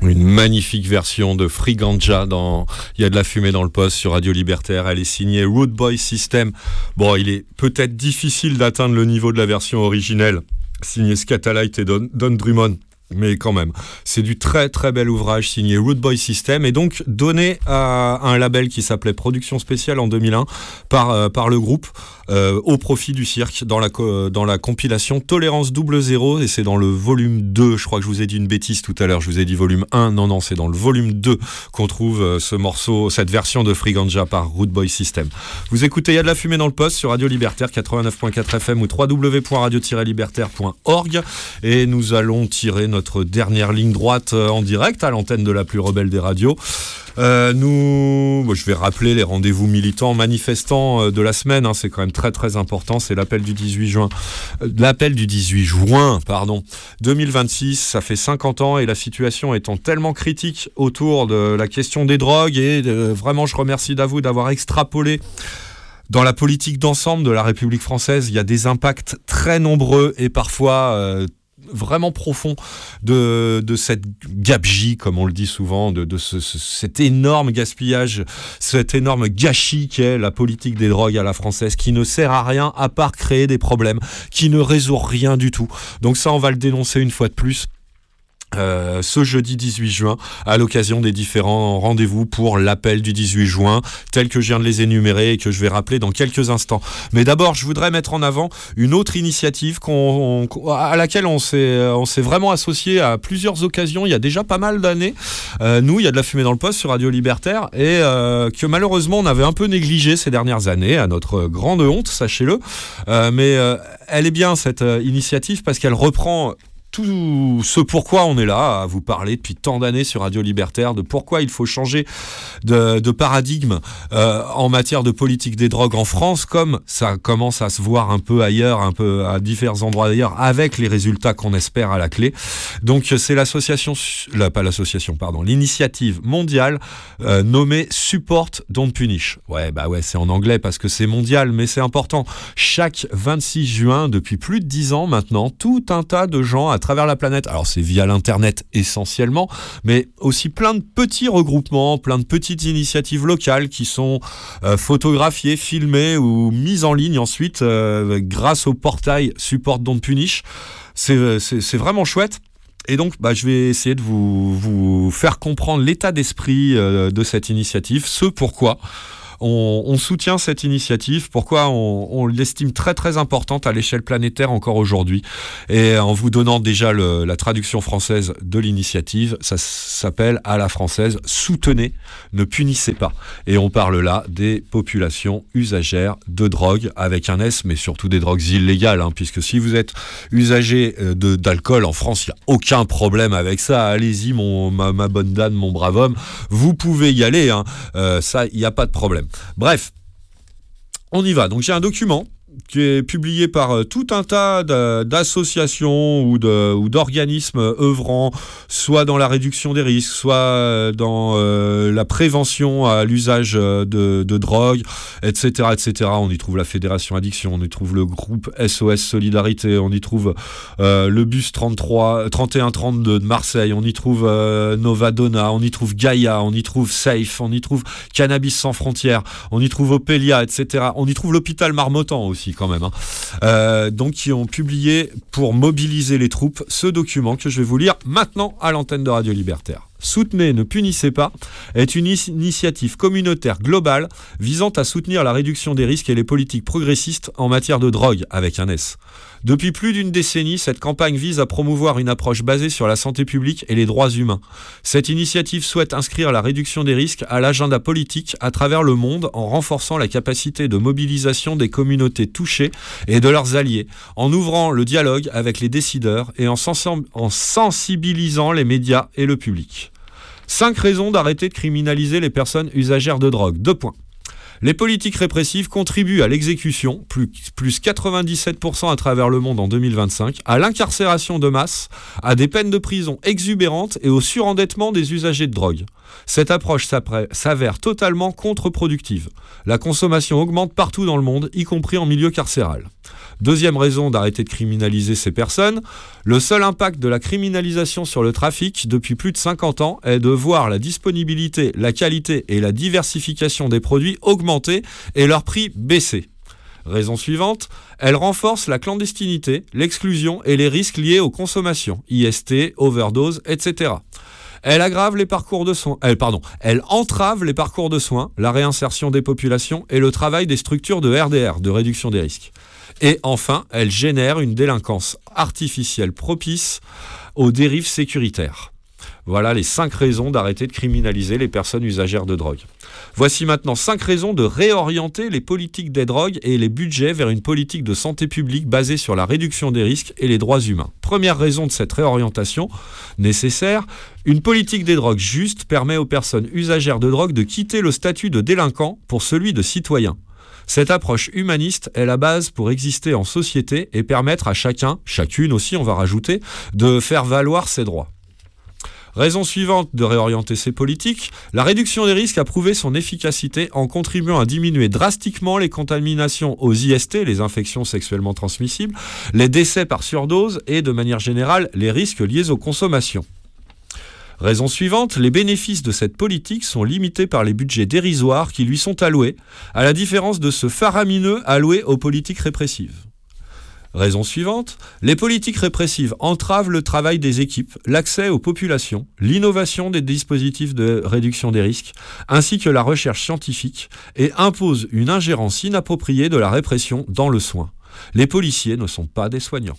Une magnifique version de Free Ganja dans Il y a de la fumée dans le poste sur Radio Libertaire. Elle est signée Rude Boy System. Bon, il est peut-être difficile d'atteindre le niveau de la version originelle, signée Scatalight et Don Drummond. Mais quand même, c'est du très très bel ouvrage signé Rude Boy System et donc donné à un label qui s'appelait Production Spéciale en 2001 par le groupe au profit du cirque dans la compilation Tolérance 00 et c'est dans le volume 2, je crois que je vous ai dit une bêtise tout à l'heure, je vous ai dit volume 1, non, c'est dans le volume 2 qu'on trouve ce morceau, cette version de Free Ganja par Rude Boy System. Vous écoutez Il y a de la fumée dans le poste sur Radio Libertaire 89.4 FM ou www.radio-libertaire.org et nous allons tirer notre dernière ligne droite en direct à l'antenne de la plus rebelle des radios. Je vais rappeler les rendez-vous militants, manifestants de la semaine, c'est quand même très très important, c'est l'appel du 18 juin 2026, ça fait 50 ans et la situation étant tellement critique autour de la question des drogues et vraiment je remercie Davout d'avoir extrapolé dans la politique d'ensemble de la République française, il y a des impacts très nombreux et parfois vraiment profond de cette gabegie, comme on le dit souvent, de cet énorme gaspillage, cet énorme gâchis qu'est la politique des drogues à la française, qui ne sert à rien à part créer des problèmes, qui ne résout rien du tout. Donc ça, on va le dénoncer une fois de plus. Ce jeudi 18 juin, à l'occasion des différents rendez-vous pour l'appel du 18 juin, tels que je viens de les énumérer et que je vais rappeler dans quelques instants. Mais d'abord, je voudrais mettre en avant une autre initiative à laquelle on s'est vraiment associé à plusieurs occasions, il y a déjà pas mal d'années. Nous, il y a de la fumée dans le poste sur Radio Libertaire et que malheureusement, on avait un peu négligé ces dernières années, à notre grande honte, sachez-le. Mais elle est bien, cette initiative, parce qu'elle reprend tout ce pourquoi on est là à vous parler depuis tant d'années sur Radio Libertaire, de pourquoi il faut changer de paradigme en matière de politique des drogues en France, comme ça commence à se voir un peu ailleurs, un peu à divers endroits d'ailleurs, avec les résultats qu'on espère à la clé. Donc c'est l'initiative mondiale nommée Support Don't Punish. Ouais, c'est en anglais parce que c'est mondial, mais c'est important. Chaque 26 juin, depuis plus de 10 ans maintenant, tout un tas de gens à travers la planète, alors c'est via l'internet essentiellement, mais aussi plein de petits regroupements, plein de petites initiatives locales qui sont photographiées, filmées ou mises en ligne ensuite grâce au portail Support Don't Punish. C'est vraiment chouette. Et donc, je vais essayer de vous faire comprendre l'état d'esprit de cette initiative, ce pourquoi on soutient cette initiative, pourquoi on l'estime très très importante à l'échelle planétaire encore aujourd'hui. Et en vous donnant déjà la traduction française de l'initiative, ça s'appelle à la française « Soutenez, ne punissez pas ». Et on parle là des populations usagères de drogue, avec un S, mais surtout des drogues illégales, puisque si vous êtes usager d'alcool en France, il n'y a aucun problème avec ça. Allez-y, ma bonne dame, mon brave homme, vous pouvez y aller, ça, il n'y a pas de problème. Bref, on y va. Donc j'ai un document qui est publié par tout un tas d'associations ou d'organismes œuvrant soit dans la réduction des risques, soit dans la prévention à l'usage de drogue, etc., etc. On y trouve la Fédération Addiction, on y trouve le groupe SOS Solidarité, on y trouve le bus 3132 de Marseille, on y trouve Novadonna, on y trouve Gaïa, on y trouve Safe, on y trouve Cannabis Sans Frontières, on y trouve Opélia, etc. On y trouve l'hôpital Marmottan aussi quand même. Donc qui ont publié pour mobiliser les troupes ce document que je vais vous lire maintenant à l'antenne de Radio Libertaire. Soutenez, ne punissez pas est une initiative communautaire globale visant à soutenir la réduction des risques et les politiques progressistes en matière de drogue, avec un S. Depuis plus d'une décennie, cette campagne vise à promouvoir une approche basée sur la santé publique et les droits humains. Cette initiative souhaite inscrire la réduction des risques à l'agenda politique à travers le monde en renforçant la capacité de mobilisation des communautés touchées et de leurs alliés, en ouvrant le dialogue avec les décideurs et en sensibilisant les médias et le public. 5 raisons d'arrêter de criminaliser les personnes usagères de drogue. 2 points. Les politiques répressives contribuent à l'exécution, plus 97% à travers le monde en 2025, à l'incarcération de masse, à des peines de prison exubérantes et au surendettement des usagers de drogue. Cette approche s'avère totalement contre-productive. La consommation augmente partout dans le monde, y compris en milieu carcéral. Deuxième raison d'arrêter de criminaliser ces personnes, le seul impact de la criminalisation sur le trafic depuis plus de 50 ans est de voir la disponibilité, la qualité et la diversification des produits augmenter et leur prix baisser. Raison suivante, elle renforce la clandestinité, l'exclusion et les risques liés aux consommations, IST, overdose, etc. Elle entrave les parcours de soins, la réinsertion des populations et le travail des structures de RDR, de réduction des risques. Et enfin, elle génère une délinquance artificielle propice aux dérives sécuritaires. Voilà les 5 raisons d'arrêter de criminaliser les personnes usagères de drogue. Voici maintenant 5 raisons de réorienter les politiques des drogues et les budgets vers une politique de santé publique basée sur la réduction des risques et les droits humains. Première raison de cette réorientation nécessaire, une politique des drogues juste permet aux personnes usagères de drogue de quitter le statut de délinquant pour celui de citoyen. Cette approche humaniste est la base pour exister en société et permettre à chacun, chacune aussi on va rajouter, de faire valoir ses droits. Raison suivante de réorienter ces politiques, la réduction des risques a prouvé son efficacité en contribuant à diminuer drastiquement les contaminations aux IST, les infections sexuellement transmissibles, les décès par surdose et de manière générale les risques liés aux consommations. Raison suivante, les bénéfices de cette politique sont limités par les budgets dérisoires qui lui sont alloués, à la différence de ceux faramineux alloués aux politiques répressives. Raison suivante, les politiques répressives entravent le travail des équipes, l'accès aux populations, l'innovation des dispositifs de réduction des risques, ainsi que la recherche scientifique, et imposent une ingérence inappropriée de la répression dans le soin. Les policiers ne sont pas des soignants.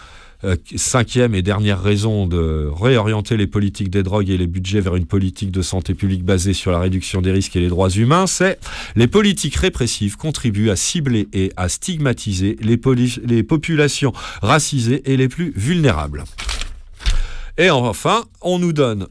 5e et dernière raison de réorienter les politiques des drogues et les budgets vers une politique de santé publique basée sur la réduction des risques et les droits humains, c'est les politiques répressives contribuent à cibler et à stigmatiser les populations racisées et les plus vulnérables. Et enfin, on nous donne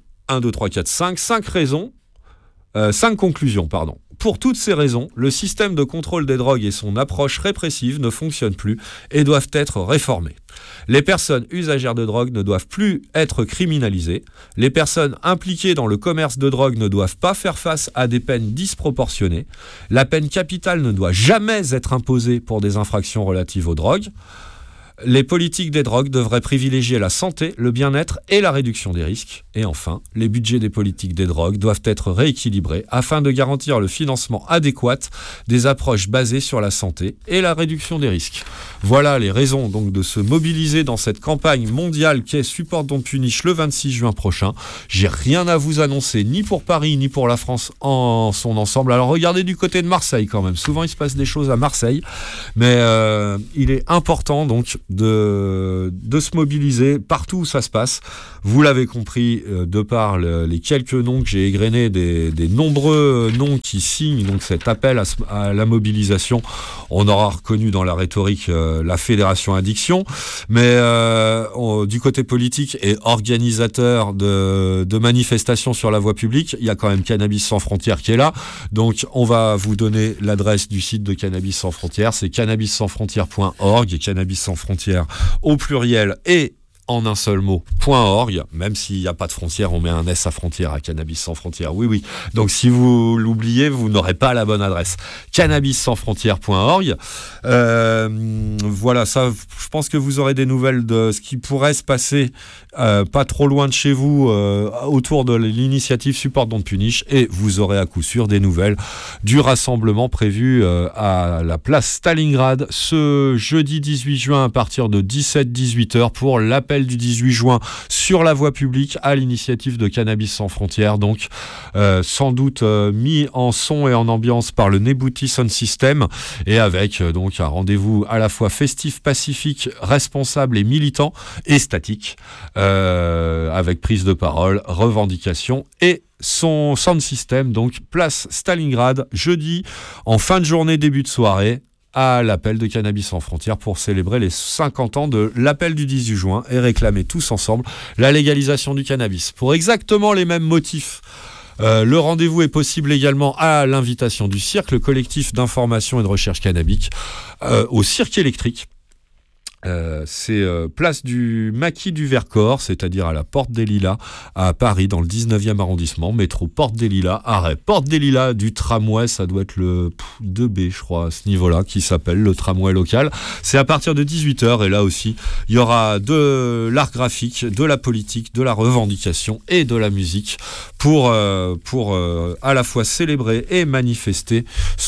5 conclusions, pardon. Pour toutes ces raisons, le système de contrôle des drogues et son approche répressive ne fonctionnent plus et doivent être réformés. Les personnes usagères de drogue ne doivent plus être criminalisées. Les personnes impliquées dans le commerce de drogue ne doivent pas faire face à des peines disproportionnées. La peine capitale ne doit jamais être imposée pour des infractions relatives aux drogues. Les politiques des drogues devraient privilégier la santé, le bien-être et la réduction des risques. Et enfin, les budgets des politiques des drogues doivent être rééquilibrés afin de garantir le financement adéquat des approches basées sur la santé et la réduction des risques. Voilà les raisons donc de se mobiliser dans cette campagne mondiale qui est Support Don't Punish le 26 juin prochain. J'ai rien à vous annoncer ni pour Paris ni pour la France en son ensemble. Alors regardez du côté de Marseille quand même. Souvent il se passe des choses à Marseille, mais il est important donc de se mobiliser partout où ça se passe. Vous l'avez compris, de par les quelques noms que j'ai égrenés, des nombreux noms qui signent donc cet appel à la mobilisation. On aura reconnu dans la rhétorique la Fédération Addiction, mais du côté politique et organisateur de manifestations sur la voie publique, il y a quand même Cannabis Sans Frontières qui est là. Donc on va vous donner l'adresse du site de Cannabis Sans Frontières, c'est cannabissansfrontières.org, Cannabis Sans Frontières au pluriel et en un seul mot, .org, même s'il n'y a pas de frontières, on met un S à frontière à Cannabis Sans Frontières, oui. Donc si vous l'oubliez, vous n'aurez pas la bonne adresse. cannabissansfrontières.org. Voilà, ça, je pense que vous aurez des nouvelles de ce qui pourrait se passer pas trop loin de chez vous autour de l'initiative Support Don't Punish, et vous aurez à coup sûr des nouvelles du rassemblement prévu à la place Stalingrad ce jeudi 18 juin à partir de 17-18h pour l'appel du 18 juin sur la voie publique à l'initiative de Cannabis Sans Frontières, donc sans doute mis en son et en ambiance par le Nebooty Sound System, et avec donc un rendez-vous à la fois festif, pacifique, responsable et militant et statique, avec prise de parole, revendication et son sound system. Donc place Stalingrad jeudi en fin de journée, début de soirée, à l'appel de Cannabis Sans Frontières pour célébrer les 50 ans de l'appel du 18 juin et réclamer tous ensemble la légalisation du cannabis. Pour exactement les mêmes motifs, le rendez-vous est possible également à l'invitation du Cirque, le collectif d'information et de recherche cannabique, au Cirque électrique, C'est place du Maquis du Vercors, c'est-à-dire à la Porte des Lilas, à Paris, dans le 19e arrondissement, métro Porte des Lilas, arrêt Porte des Lilas du tramway, ça doit être le 2B, je crois, à ce niveau-là, qui s'appelle le tramway local. C'est à partir de 18h, et là aussi, il y aura de l'art graphique, de la politique, de la revendication et de la musique pour à la fois célébrer et manifester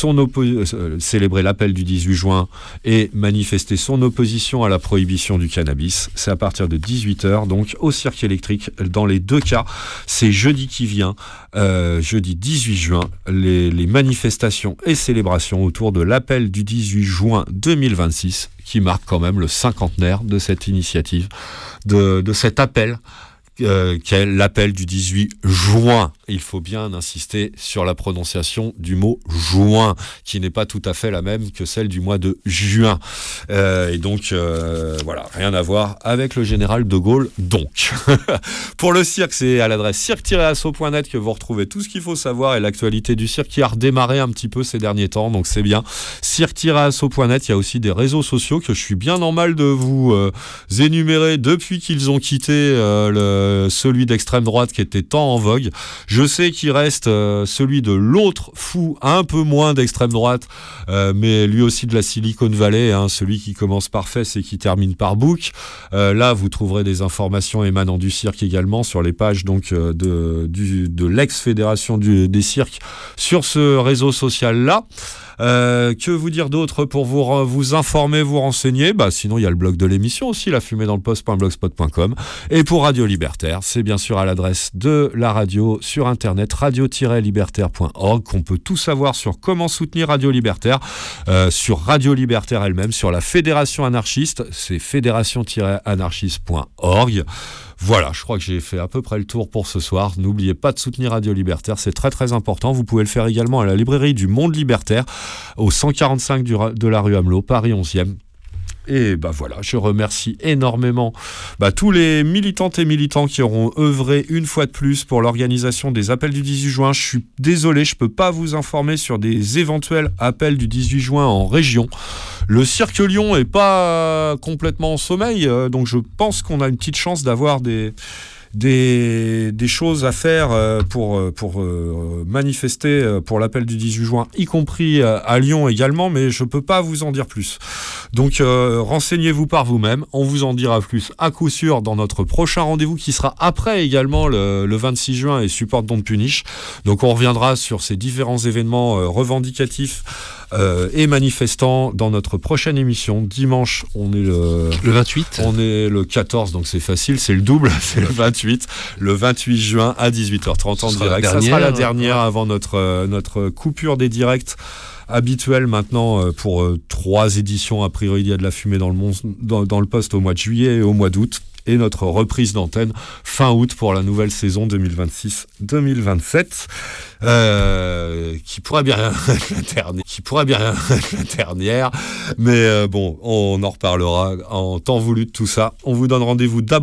célébrer l'appel du 18 juin et manifester son opposition à la prohibition du cannabis. C'est à partir de 18h, donc au Cirque électrique. Dans les deux cas, c'est jeudi qui vient, jeudi 18 juin, les manifestations et célébrations autour de l'appel du 18 juin 2026, qui marque quand même le cinquantenaire de cette initiative, de cet appel, qu'est l'appel du 18 juin. Il faut bien insister sur la prononciation du mot juin, qui n'est pas tout à fait la même que celle du mois de juin. Et donc, voilà, rien à voir avec le général de Gaulle, donc. Pour le cirque, c'est à l'adresse cirque-asso.net que vous retrouvez tout ce qu'il faut savoir et l'actualité du cirque qui a redémarré un petit peu ces derniers temps, donc c'est bien. Cirque-asso.net, il y a aussi des réseaux sociaux que je suis bien en mal de vous énumérer depuis qu'ils ont quitté celui d'extrême droite qui était tant en vogue. Je sais qu'il reste celui de l'autre fou, un peu moins d'extrême droite, mais lui aussi de la Silicon Valley, celui qui commence par Fess et qui termine par Book. Là, vous trouverez des informations émanant du cirque également sur les pages donc de l'ex-fédération des cirques sur ce réseau social-là. Que vous dire d'autre pour vous informer, vous renseigner? Sinon, il y a le blog de l'émission aussi, lafumée-dans-le-poste.blogspot.com. Et pour Radio Libertaire, c'est bien sûr à l'adresse de la radio sur internet, radio-libertaire.org, qu'on peut tout savoir sur comment soutenir Radio Libertaire, sur Radio Libertaire elle-même, sur la Fédération anarchiste, c'est fédération-anarchiste.org. Voilà, je crois que j'ai fait à peu près le tour pour ce soir. N'oubliez pas de soutenir Radio Libertaire, c'est très très important. Vous pouvez le faire également à la librairie du Monde Libertaire, au 145 de la rue Amelot, Paris 11e. Et voilà, je remercie énormément tous les militantes et militants qui auront œuvré une fois de plus pour l'organisation des appels du 18 juin. Je suis désolé, je ne peux pas vous informer sur des éventuels appels du 18 juin en région. Le Cirque Lyon n'est pas complètement en sommeil, donc je pense qu'on a une petite chance d'avoir des choses à faire pour manifester pour l'appel du 18 juin, y compris à Lyon également, mais je ne peux pas vous en dire plus. Donc renseignez-vous par vous-même, on vous en dira plus à coup sûr dans notre prochain rendez-vous qui sera après également le 26 juin et Support Don't Punish. Donc on reviendra sur ces différents événements revendicatifs et manifestants dans notre prochaine émission. Dimanche, on est le 28. On est le 14, donc c'est facile, c'est le double, c'est le 28. Le 28 juin à 18h30 en direct. Ça sera la dernière avant notre coupure des directs habituels maintenant pour 3 éditions. A priori, il y a de la fumée dans le poste au mois de juillet et au mois d'août. Et notre reprise d'antenne fin août pour la nouvelle saison 2026-2027, qui pourrait bien être la dernière, mais bon, on en reparlera en temps voulu de tout ça. On vous donne rendez-vous d'abord